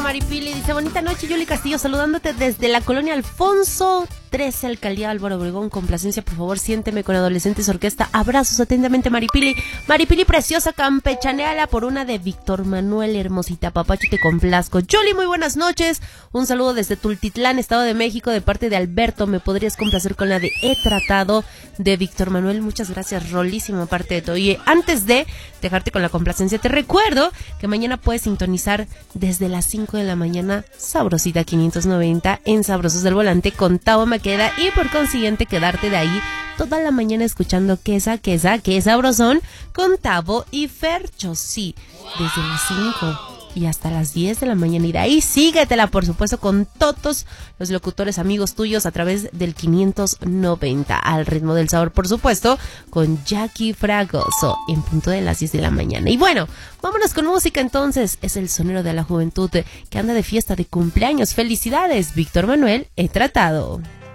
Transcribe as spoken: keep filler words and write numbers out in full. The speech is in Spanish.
Maripili. Dice, bonita noche, Yoli Castillo, saludándote desde la colonia Alfonso trece, Alcaldía Álvaro Obregón. Complacencia, por favor, siénteme con Adolescentes Orquesta. Abrazos atentamente, Maripili. Maripili preciosa, campechaneala por una de Víctor Manuel, hermosita. Papacho, te complazco. Yoli, muy buenas noches. Un saludo desde Tultitlán, Estado de México, de parte de Alberto. ¿Me podrías complacer con la de He Tratado de Víctor Manuel? Muchas gracias, rolísima parte de todo. Y antes de dejarte con la complacencia, te recuerdo que mañana puedes sintonizar desde las cinco de la mañana Sabrosita quinientos noventa en Sabrosos del Volante con Tavo Maqueda, y por consiguiente quedarte de ahí toda la mañana escuchando Quesa, Quesa, que sabrosón con Tavo y Fercho. Sí, desde las cinco y hasta las diez de la mañana. Y de ahí síguetela, por supuesto, con todos los locutores amigos tuyos a través del quinientos noventa. Al ritmo del sabor, por supuesto, con Jackie Fragoso en punto de las diez de la mañana. Y bueno, vámonos con música entonces. Es el sonero de la juventud que anda de fiesta de cumpleaños. Felicidades, Víctor Manuel, He Tratado.